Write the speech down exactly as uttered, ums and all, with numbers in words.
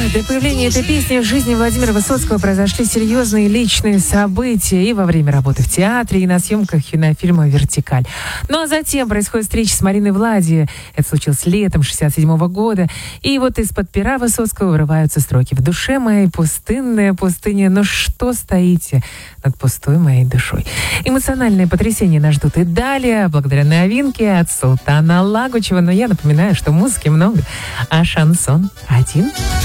До появления этой песни в жизни Владимира Высоцкого произошли серьезные личные события и во время работы в театре, и на съемках кинофильма «Вертикаль». Ну а затем происходит встреча с Мариной Влади. Это случилось летом шестьдесят седьмого года. И вот из-под пера Высоцкого вырываются строки: «В душе моей пустынная пустыня, но что стоите над пустой моей душой?» Эмоциональные потрясения нас ждут и далее, благодаря новинке от Султана Лагучева. Но я напоминаю, что музыки много, а шансон один.